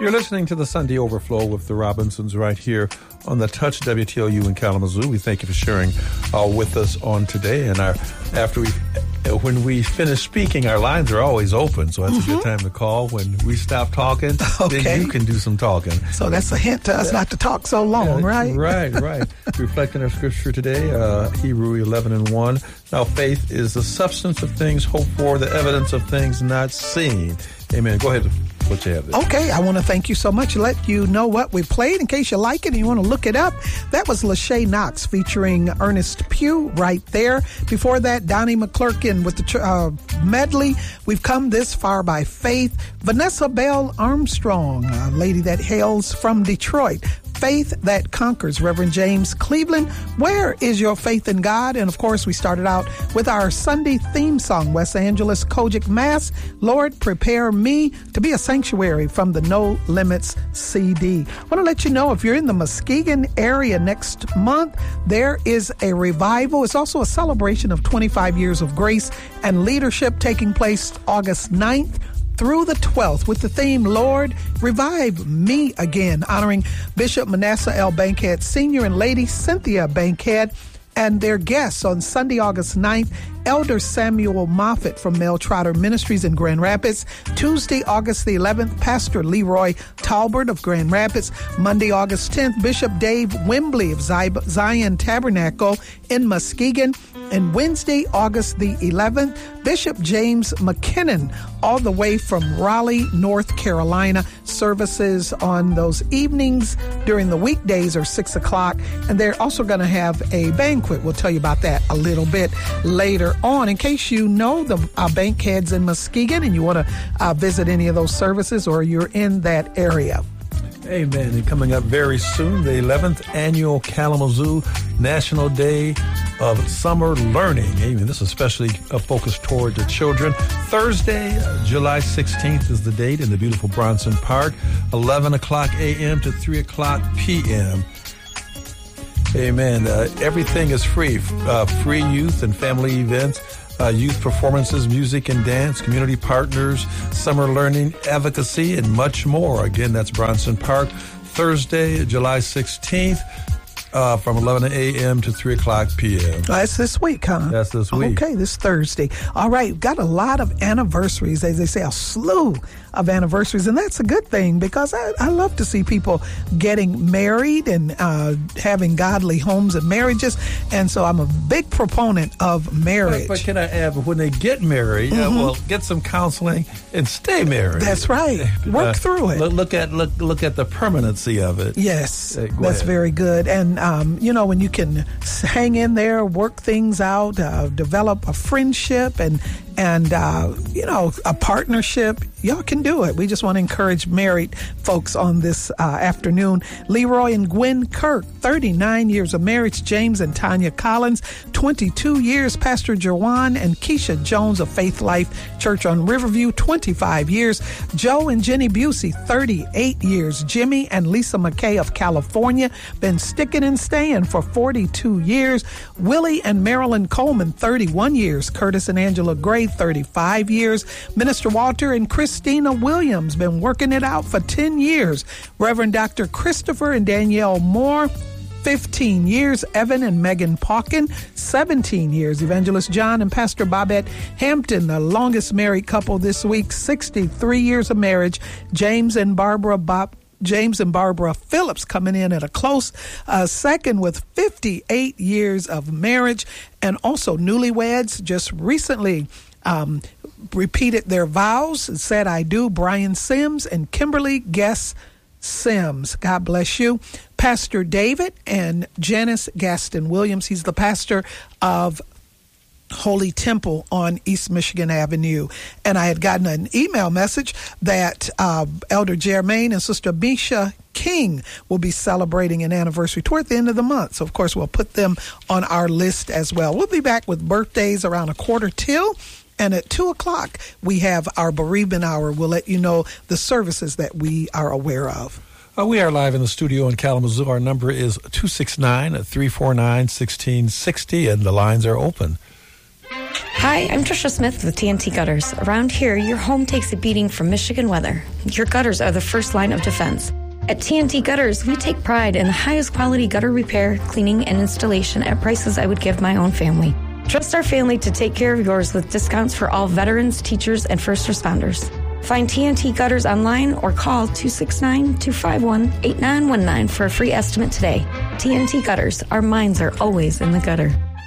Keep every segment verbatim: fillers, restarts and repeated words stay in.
You're listening to the Sunday Overflow with the Robinsons right here on the Touch W T L U in Kalamazoo. We thank you for sharing uh, with us on today. And our after we, uh, when we finish speaking, our lines are always open, so that's mm-hmm. a good time to call. When we stop talking, okay. then you can do some talking. So that's a hint to us yeah. not to talk so long, yeah, right? Right, right. Reflecting our scripture today, uh, Hebrew eleven and one. Now, faith is the substance of things hoped for, the evidence of things not seen. Amen. Go ahead. What you have there. Okay, I want to thank you so much. Let you know what we played in case you like it and you want to look it up. That was Lachey Knox featuring Ernest Pugh right there. Before that, Donnie McClurkin with the uh, medley. We've come this far by faith. Vanessa Bell Armstrong, a lady that hails from Detroit. Faith that conquers. Reverend James Cleveland, where is your faith in God? And of course, we started out with our Sunday theme song, West Angeles Kojic Mass, Lord, prepare me to be a sanctuary, from the No Limits C D. I want to let you know, if you're in the Muskegon area next month, there is a revival. It's also a celebration of twenty-five years of grace and leadership taking place August ninth through the twelfth with the theme, Lord, Revive Me Again, honoring Bishop Manasseh L. Bankhead Senior and Lady Cynthia Bankhead, and their guests on Sunday, August ninth, Elder Samuel Moffitt from Mel Trotter Ministries in Grand Rapids. Tuesday, August the eleventh, Pastor Leroy Talbert of Grand Rapids. Monday, August tenth, Bishop Dave Wembley of Zion Tabernacle in Muskegon. And Wednesday, August the eleventh, Bishop James McKinnon, all the way from Raleigh, North Carolina. Services on those evenings during the weekdays are six o'clock. And they're also going to have a banquet. We'll tell you about that a little bit later on. In case you know the uh, Bankheads in Muskegon and you want to uh, visit any of those services, or you're in that area. Amen. And coming up very soon, the eleventh Annual Kalamazoo National Day of Summer Learning. Amen. This is especially uh, focused toward the children. Thursday, uh, July sixteenth is the date in the beautiful Bronson Park, eleven o'clock a.m. to three o'clock p.m. Amen. Uh, everything is free. Uh, free youth and family events. Uh, youth performances, music and dance, community partners, summer learning, advocacy, and much more. Again, that's Bronson Park, Thursday, July sixteenth, uh, from eleven a.m. to three o'clock p.m. That's this week, huh? That's this week. Okay, this Thursday. All right, got a lot of anniversaries, as they say, a slew of anniversaries, and that's a good thing, because I, I love to see people getting married and uh, having godly homes and marriages, and so I'm a big proponent of marriage. But, but can I add, when they get married, mm-hmm. uh, well, get some counseling and stay married. That's right. Work uh, through it. Look, look at look look at the permanency of it. Yes, uh, that's ahead. very good. And um, you know, when you can hang in there, work things out, uh, develop a friendship, and and uh, you know, a partnership, y'all can do it. We just want to encourage married folks on this uh, afternoon. Leroy and Gwen Kirk, thirty-nine years of marriage. James and Tanya Collins, twenty-two years. Pastor Jawan and Keisha Jones of Faith Life Church on Riverview, twenty-five years. Joe and Jenny Busey, thirty-eight years. Jimmy and Lisa McKay of California, been sticking and staying for forty-two years. Willie and Marilyn Coleman, thirty-one years. Curtis and Angela Gray, thirty-five years. Minister Walter and Christina Williams, been working it out for ten years. Reverend Doctor Christopher and Danielle Moore, fifteen years. Evan and Megan Paukin, seventeen years. Evangelist John and Pastor Bobette Hampton, the longest married couple this week, sixty-three years of marriage. James and Barbara Bob James and Barbara Phillips coming in at a close uh, second with fifty-eight years of marriage. And also newlyweds just recently um, repeated their vows and said, I do. Brian Sims and Kimberly Guess Sims. God bless you. Pastor David and Janice Gaston Williams. He's the pastor of Holy Temple on East Michigan Avenue. And I had gotten an email message that uh, Elder Jermaine and Sister Misha King will be celebrating an anniversary toward the end of the month. So, of course, we'll put them on our list as well. We'll be back with birthdays around a quarter till. And at two o'clock, we have our bereavement hour. We'll let you know the services that we are aware of. Uh, we are live in the studio in Kalamazoo. Our number is two six nine, three four nine, one six six zero, and the lines are open. Hi, I'm Trisha Smith with T N T Gutters. Around here, your home takes a beating from Michigan weather. Your gutters are the first line of defense. At T N T Gutters, we take pride in the highest quality gutter repair, cleaning, and installation at prices I would give my own family. Trust our family to take care of yours with discounts for all veterans, teachers, and first responders. Find T N T Gutters online or call two six nine, two five one, eight nine one nine for a free estimate today. T N T Gutters, our minds are always in the gutter.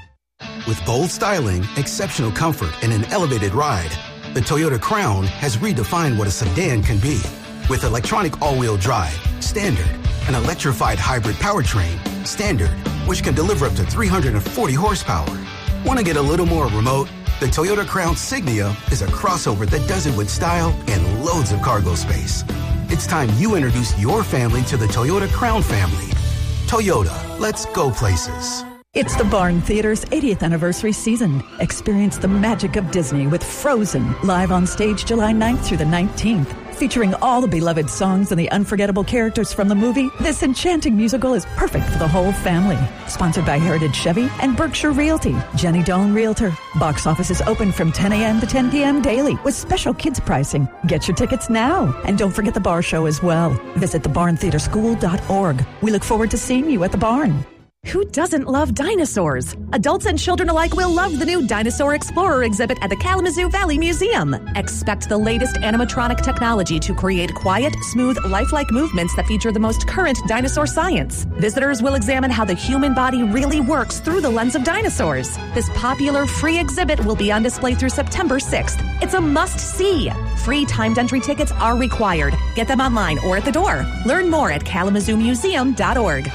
With bold styling, exceptional comfort, and an elevated ride, the Toyota Crown has redefined what a sedan can be. With electronic all-wheel drive, standard, an electrified hybrid powertrain, standard, which can deliver up to three hundred forty horsepower. Want to get a little more remote? The Toyota Crown Signia is a crossover that does it with style and loads of cargo space. It's time you introduced your family to the Toyota Crown family. Toyota, let's go places. It's the Barn Theater's eightieth anniversary season. Experience the magic of Disney with Frozen, live on stage July ninth through the nineteenth. Featuring all the beloved songs and the unforgettable characters from the movie, this enchanting musical is perfect for the whole family. Sponsored by Heritage Chevy and Berkshire Realty. Jenny Doan Realtor. Box office is open from ten a.m. to ten p.m. daily with special kids pricing. Get your tickets now. And don't forget the Bar Show as well. Visit the barn theater school dot org. We look forward to seeing you at the barn. Who doesn't love dinosaurs? Adults and children alike will love the new Dinosaur Explorer exhibit at the Kalamazoo Valley Museum. Expect the latest animatronic technology to create quiet, smooth, lifelike movements that feature the most current dinosaur science. Visitors will examine how the human body really works through the lens of dinosaurs. This popular free exhibit will be on display through September sixth. It's a must-see. Free timed entry tickets are required. Get them online or at the door. Learn more at kalamazoo museum dot org.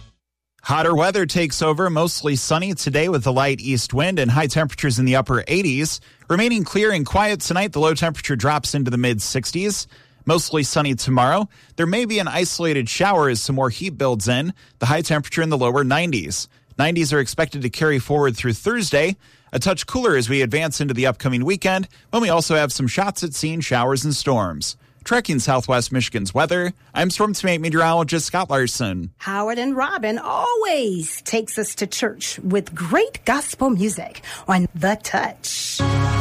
Hotter weather takes over, mostly sunny today with a light east wind and high temperatures in the upper eighties. Remaining clear and quiet tonight, the low temperature drops into the mid sixties. Mostly sunny tomorrow. There may be an isolated shower as some more heat builds in. The high temperature in the lower nineties. nineties are expected to carry forward through Thursday. A touch cooler as we advance into the upcoming weekend, when we also have some shots at seeing showers and storms. Tracking Southwest Michigan's weather, I'm Storm Team meteorologist Scott Larson. Howard and Robin always takes us to church with great gospel music on The Touch.